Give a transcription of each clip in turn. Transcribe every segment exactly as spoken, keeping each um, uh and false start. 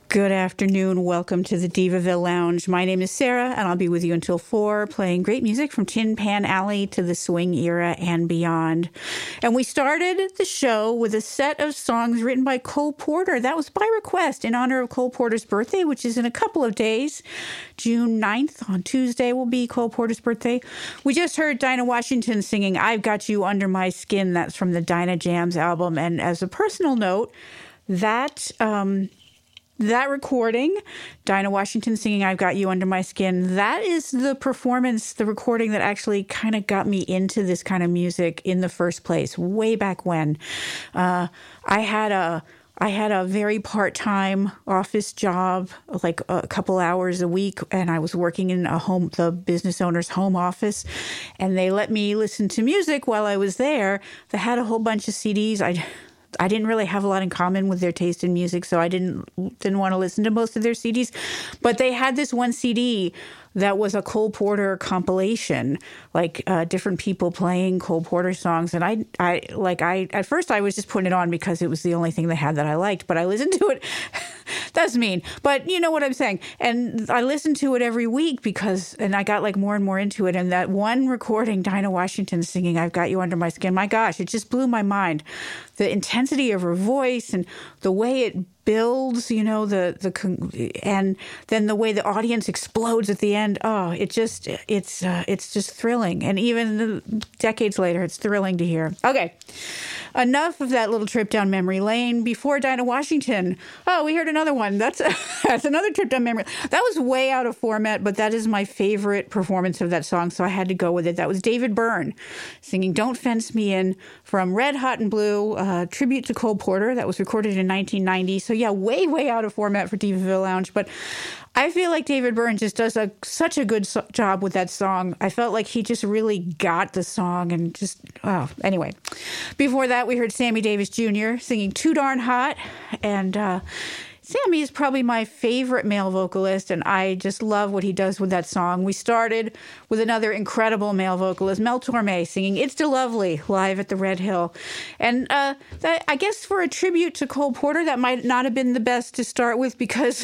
Good afternoon. Welcome to the Divaville Lounge. My name is Sarah, and I'll be with you until four, playing great music from Tin Pan Alley to the swing era and beyond. And we started the show with a set of songs written by Cole Porter. That was by request in honor of Cole Porter's birthday, which is in a couple of days. June ninth, on Tuesday, will be Cole Porter's birthday. We just heard Dinah Washington singing I've Got You Under My Skin. That's from the Dinah Jams album. And as a personal note, that... Um, That recording, Dinah Washington singing I've Got You Under My Skin, that is the performance, the recording that actually kind of got me into this kind of music in the first place, way back when. Uh, I had a I had a very part-time office job, like a couple hours a week, and I was working in a home, the business owner's home office, and they let me listen to music while I was there. They had a whole bunch of C Ds. I I didn't really have a lot in common with their taste in music, so I didn't didn't want to listen to most of their C Ds. But they had this one C D that was a Cole Porter compilation, like uh, different people playing Cole Porter songs. And I, I like, I at first I was just putting it on because it was the only thing they had that I liked. But I listened to it. That's mean, but you know what I'm saying. And I listened to it every week because, and I got like more and more into it. And that one recording, Dinah Washington singing "I've Got You Under My Skin," my gosh, it just blew my mind. The intensity of her voice and the way it builds, you know, the the and then the way the audience explodes at the end. Oh, it just it's uh, it's just thrilling. And even decades later, it's thrilling to hear. Okay, enough of that little trip down memory lane. Before Dinah Washington, oh, we heard another one. That's that's another trip down memory. That was way out of format, but that is my favorite performance of that song, so I had to go with it. That was David Byrne singing "Don't Fence Me In" from Red Hot and Blue, uh, tribute to Cole Porter. That was recorded in nineteen ninety. So yeah, way, way out of format for Divaville Lounge. But I feel like David Byrne just does a, such a good so- job with that song. I felt like he just really got the song and just, oh, anyway. Before that, we heard Sammy Davis Junior singing "Too Darn Hot." And uh, Sammy is probably my favorite male vocalist, and I just love what he does with that song. We started with another incredible male vocalist, Mel Torme, singing "It's Still Lovely" live at the Red Hill. And uh, that, I guess for a tribute to Cole Porter, that might not have been the best to start with because...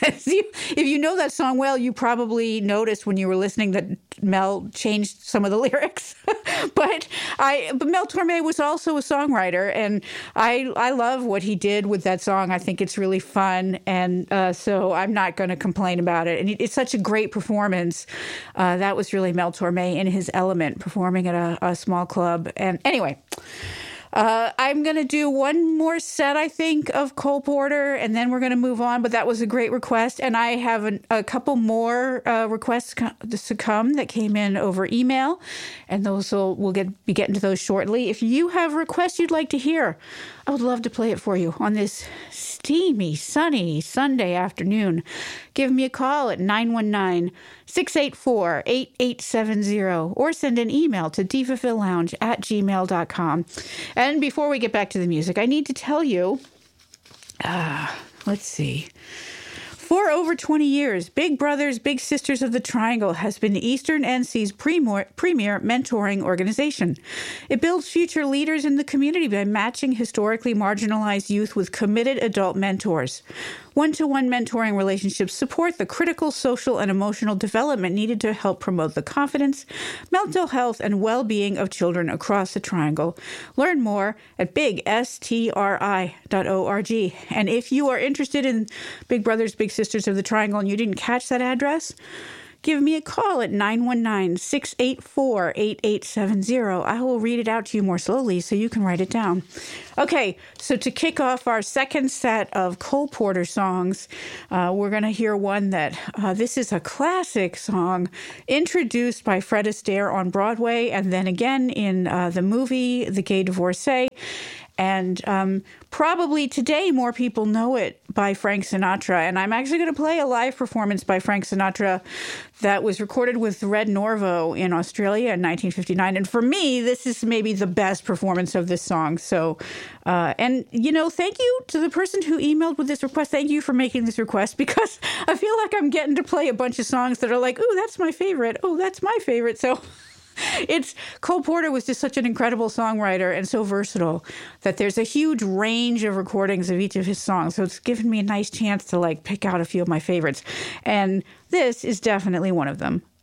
if you know that song well, you probably noticed when you were listening that Mel changed some of the lyrics. but I, but Mel Torme was also a songwriter, and I, I love what he did with that song. I think it's really fun, and uh, so I'm not going to complain about it. And it's such a great performance. Uh, that was really Mel Torme in his element, performing at a, a small club. And anyway. Uh, I'm going to do one more set, I think, of Cole Porter, and then we're going to move on. But that was a great request. And I have an, a couple more uh, requests co- to come that came in over email. And those will, we'll get, be getting to those shortly. If you have requests you'd like to hear, I would love to play it for you on this steamy, sunny Sunday afternoon. Give me a call at nine one nine, six eight four, eight eight seven zero or send an email to divavillelounge at gmail dot com. And before we get back to the music, I need to tell you, uh, let's see. For over twenty years, Big Brothers Big Sisters of the Triangle has been the Eastern N C's premier, premier mentoring organization. It builds future leaders in the community by matching historically marginalized youth with committed adult mentors. One-to-one mentoring relationships support the critical social and emotional development needed to help promote the confidence, mental health, and well-being of children across the Triangle. Learn more at big stri dot org. And if you are interested in Big Brothers Big Sisters of the Triangle and you didn't catch that address, give me a call at nine one nine, six eight four, eight eight seven zero. I will read it out to you more slowly so you can write it down. Okay, so to kick off our second set of Cole Porter songs, uh, we're going to hear one that, uh, this is a classic song introduced by Fred Astaire on Broadway and then again in uh, the movie The Gay Divorcee. And um, probably today more people know it by Frank Sinatra. And I'm actually going to play a live performance by Frank Sinatra that was recorded with Red Norvo in Australia in nineteen fifty-nine. And for me, this is maybe the best performance of this song. So, uh, and, you know, thank you to the person who emailed with this request. Thank you for making this request because I feel like I'm getting to play a bunch of songs that are like, ooh, that's my favorite. Oh, that's my favorite. So It's Cole Porter was just such an incredible songwriter and so versatile that there's a huge range of recordings of each of his songs. So it's given me a nice chance to like pick out a few of my favorites. And this is definitely one of them.